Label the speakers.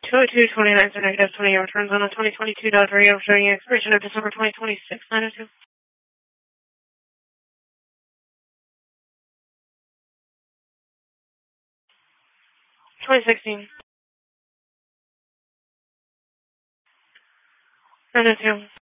Speaker 1: 202-29 for negative 20 returns on the 2022 Dodge Rio showing expiration of December 2026. 902. 2016. 902.